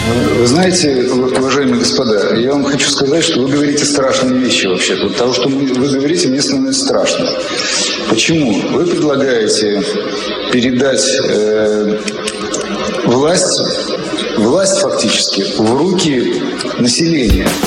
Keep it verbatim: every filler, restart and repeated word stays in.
Вы знаете, уважаемые господа, я вам хочу сказать, что вы говорите страшные вещи вообще. Вот того, что вы говорите, мне становится страшно. Почему? Вы предлагаете передать э, власть, власть фактически в руки населения.